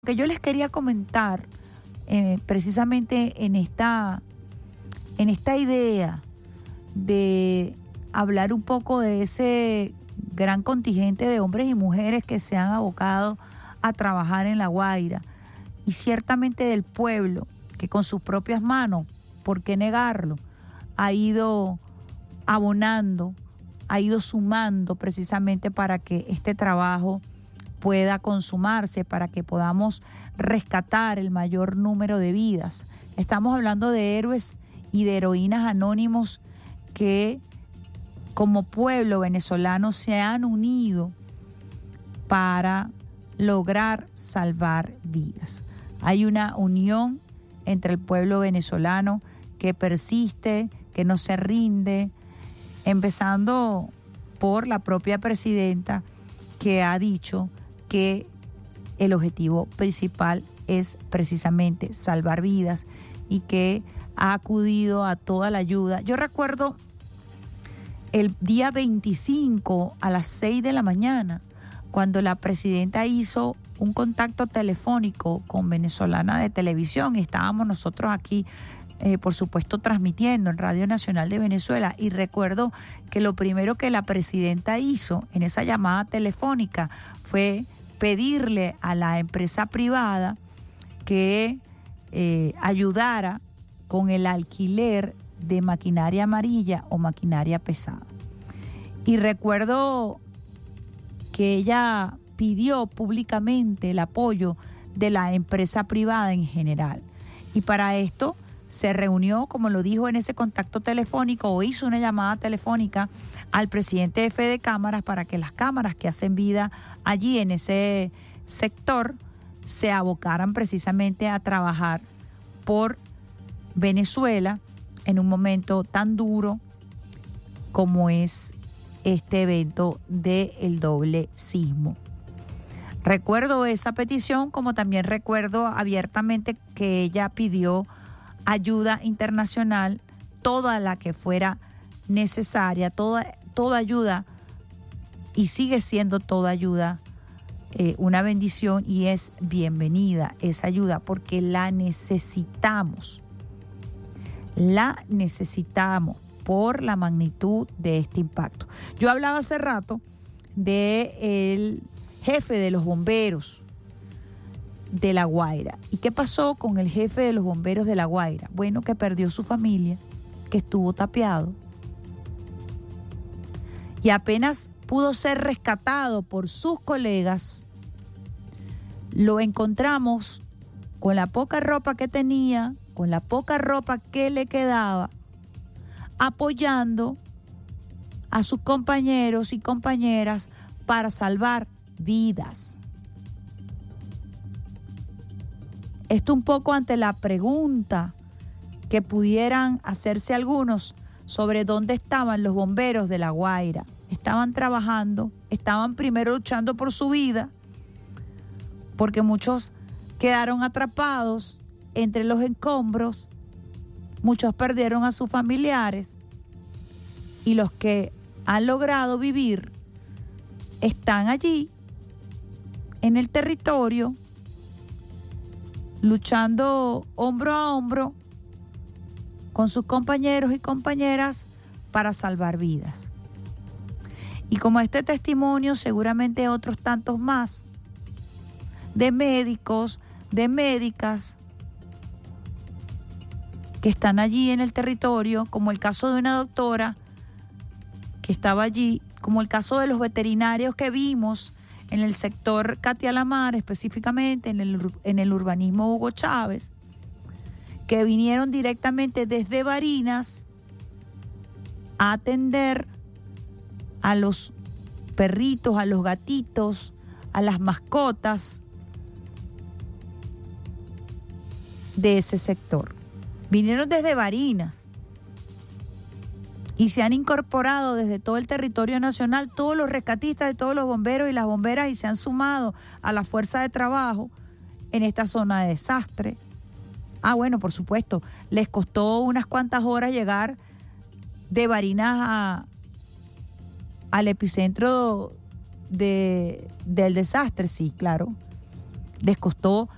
Que yo les quería comentar precisamente en esta idea de hablar un poco de ese gran contingente de hombres y mujeres que se han abocado a trabajar en La Guaira, y ciertamente del pueblo que con sus propias manos, ¿por qué negarlo?, ha ido abonando, ha ido sumando precisamente para que este trabajo pueda consumarse, para que podamos rescatar el mayor número de vidas. Estamos hablando de héroes y de heroínas anónimos que como pueblo venezolano se han unido para lograr salvar vidas. Hay una unión entre el pueblo venezolano que persiste, que no se rinde, empezando por la propia presidenta, que ha dicho que el objetivo principal es precisamente salvar vidas y que ha acudido a toda la ayuda. Yo recuerdo el día 25 a las 6 de la mañana, cuando la presidenta hizo un contacto telefónico con Venezolana de Televisión, y estábamos nosotros aquí, por supuesto, transmitiendo en Radio Nacional de Venezuela, y recuerdo que lo primero que la presidenta hizo en esa llamada telefónica fue pedirle a la empresa privada que ayudara con el alquiler de maquinaria amarilla o maquinaria pesada. Y recuerdo que ella pidió públicamente el apoyo de la empresa privada en general. Y para esto se reunió, como lo dijo en ese contacto telefónico, o hizo una llamada telefónica al presidente de Fede Cámaras para que las cámaras que hacen vida allí en ese sector se abocaran precisamente a trabajar por Venezuela en un momento tan duro como es este evento del doble sismo. Recuerdo esa petición, como también recuerdo abiertamente que ella pidió ayuda internacional, toda la que fuera necesaria, toda ayuda, y sigue siendo toda ayuda una bendición, y es bienvenida esa ayuda porque la necesitamos por la magnitud de este impacto. Yo hablaba hace rato del jefe de los bomberos de La Guaira. ¿Y qué pasó con el jefe de los bomberos de La Guaira? Bueno, que perdió su familia, que estuvo tapiado, y apenas pudo ser rescatado por sus colegas, lo encontramos con la poca ropa que tenía, con la poca ropa que le quedaba, apoyando a sus compañeros y compañeras para salvar vidas. Esto un poco ante la pregunta que pudieran hacerse algunos sobre dónde estaban los bomberos de La Guaira. Estaban trabajando, estaban primero luchando por su vida, porque muchos quedaron atrapados entre los escombros, muchos perdieron a sus familiares, y los que han logrado vivir están allí en el territorio, luchando hombro a hombro con sus compañeros y compañeras para salvar vidas. Y como este testimonio, seguramente otros tantos más, de médicos, de médicas que están allí en el territorio, como el caso de una doctora que estaba allí, como el caso de los veterinarios que vimos en el sector Katia Lamar, específicamente en el urbanismo Hugo Chávez, que vinieron directamente desde Barinas a atender a los perritos, a los gatitos, a las mascotas de ese sector. Vinieron desde Barinas y se han incorporado desde todo el territorio nacional todos los rescatistas de todos los bomberos y las bomberas, y se han sumado a la fuerza de trabajo en esta zona de desastre. Bueno, por supuesto, les costó unas cuantas horas llegar de Barinas al epicentro del desastre, sí, claro. Les costó